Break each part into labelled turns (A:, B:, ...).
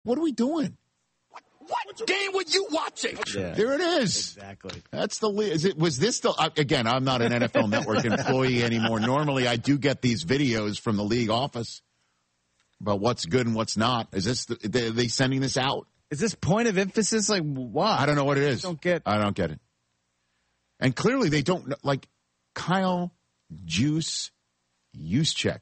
A: What are we doing?
B: What game were you watching?
A: Yeah. There it is.
C: Exactly.
A: That's the league. Was this the, again, I'm not an NFL Network employee anymore. Normally I do get these videos from the league office about what's good and what's not. Is this, are they sending this out?
C: Is this point of emphasis? Like, why?
A: I don't know what it is.
C: I don't get
A: it. And clearly they don't, like Kyle Juice Juszczyk.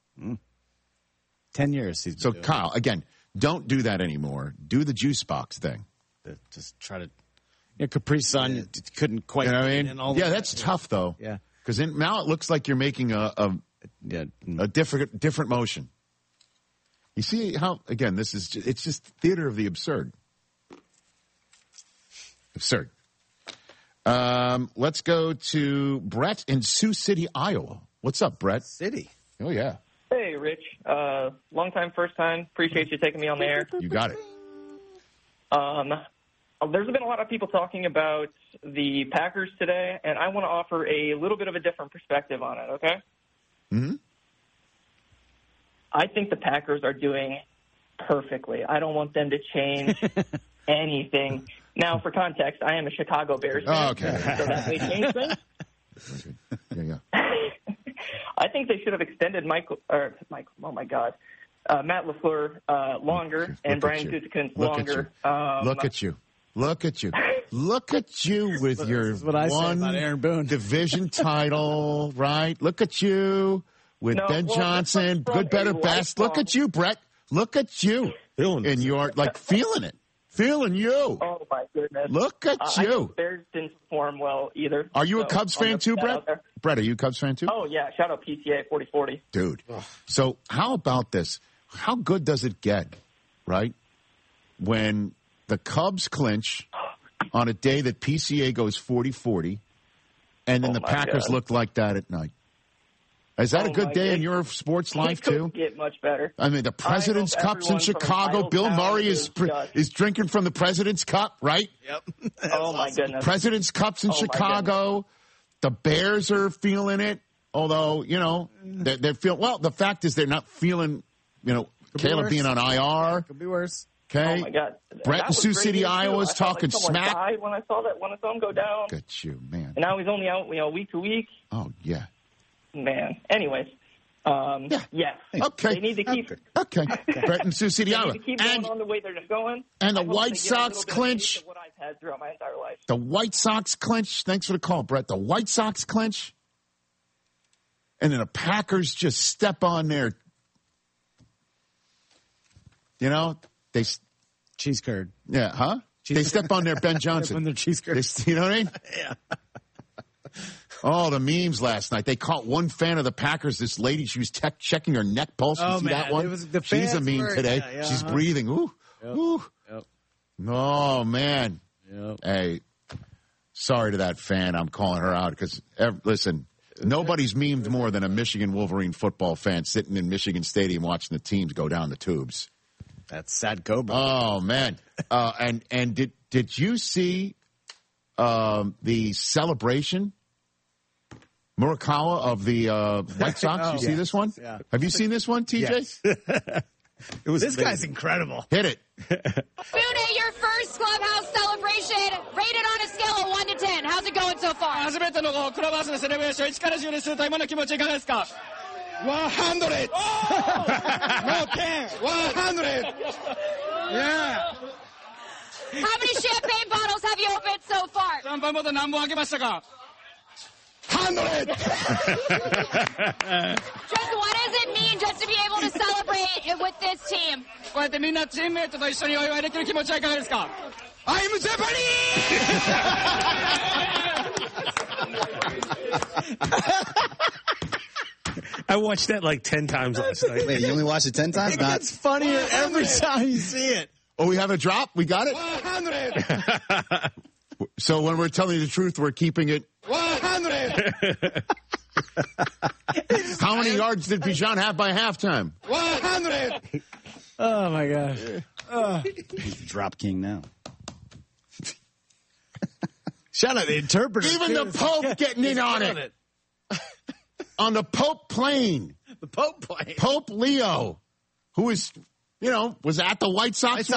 C: 10 years.
A: So Kyle, again, don't do that anymore. Do the juice box thing.
C: Just try to. Capri Sun couldn't quite.
A: You know what I mean? Yeah, that's tough though.
C: Yeah,
A: because now it looks like you're making a different motion. You see how again this is it's just theater of the absurd. Absurd. Let's go to Brett in Sioux City, Iowa. What's up, Brett?
C: City.
A: Oh yeah.
D: Hey, Rich. Long time, first time. Appreciate you taking me on the air.
A: You got it.
D: There's been a lot of people talking about the Packers today, and I want to offer a little bit of a different perspective on it, okay?
A: Mm-hmm.
D: I think the Packers are doing perfectly. I don't want them to change anything. Now, for context, I am a Chicago Bears fan,
A: oh, okay.
D: So that may change things.
A: Yeah.
D: I think they should have extended Matt LaFleur longer and Brian Gutekunst longer.
A: Look at you. Look at you with your one division title, right? Look at you with Ben Johnson. Good, better, best. Look at you, Brett. Look at you. And you're like feeling it. Feeling you.
D: Oh, my goodness.
A: Look at you.
D: The Bears didn't perform well either.
A: Are you a Cubs fan too, Brett? Brett, are you a Cubs fan too?
D: Oh, yeah. Shout out PTA 4040.
A: Dude. So how about this? How good does it get, right, when the Cubs clinch on a day that PCA goes 40-40, and then the Packers look like that at night? Is that a good day in your sports life, too?
D: Get much better.
A: I mean, the President's Cup's in Chicago. Bill Murray is drinking from the President's Cup, right?
C: Yep.
D: Oh, my goodness.
A: President's Cup's in Chicago. The Bears are feeling it, although, they're feeling – well, the fact is they're not feeling, Caleb being on IR.
C: Could be worse.
A: Okay.
D: Oh, my God.
A: Brett in Sioux City, Iowa is talking smack.
D: Died when I saw him go down.
A: Look at you, man.
D: And now he's only out, week to week.
A: Oh, yeah.
D: Man. Anyways. Yes.
A: Okay.
D: They need to keep.
A: Okay. Brett in Sioux City, Iowa.
D: They need to keep going on the way they're going.
A: And the White Sox clinch.
D: What I've had throughout my entire life.
A: The White Sox clinch. Thanks for the call, Brett. The White Sox clinch. And then the Packers just step on their. They
C: cheese curd.
A: Yeah, huh? They step on their Ben Johnson.
C: On their cheese curd.
A: You know what I mean?
C: Yeah.
A: Oh, the memes last night. They caught one fan of the Packers. This lady, she was checking her neck pulse. You see that one? She's a meme today. Yeah, she's breathing. Ooh.
C: Yep.
A: Ooh.
C: Yep.
A: Oh, man.
C: Yep.
A: Hey, sorry to that fan. I'm calling her out because, listen, nobody's memed more than a Michigan Wolverine football fan sitting in Michigan Stadium watching the teams go down the tubes.
C: That's sad Cobra.
A: Oh, man. And did you see the celebration? Murakawa of the White Sox. You see this one?
C: Yeah.
A: Have you seen this one, TJ?
C: Yes. This guy's incredible.
A: Hit it.
E: Boone, your first clubhouse celebration, rated on a scale of 1 to 10. How's it going so far?
F: 初めてのクラブハウスのセレブレーション1から10にすると今の気持ちいかがですか 100! No 10! 100! Yeah!
E: How many champagne bottles have you opened so far?
F: シャンパンボトル何本開けましたか 100!
E: Just what does it mean just to be able to celebrate with this team?
F: こうやってみんなチームメイトと一緒にお祝いできる気持ちはいかがですか I'm Japanese!
G: I watched that like 10 times last night.
H: Wait, you only watched it 10 times?
C: It gets funnier every time you see it.
A: Oh, we have a drop? We got it?
F: 100!
A: So when we're telling you the truth, we're keeping it.
F: 100!
A: How many yards did Bijan have by halftime?
F: 100!
C: Oh, my God.
H: He's the drop king now.
C: Shout out the interpreter.
A: Even the Pope getting in on it. On the Pope plane.
C: The Pope plane.
A: Pope Leo, who is, was at the White Sox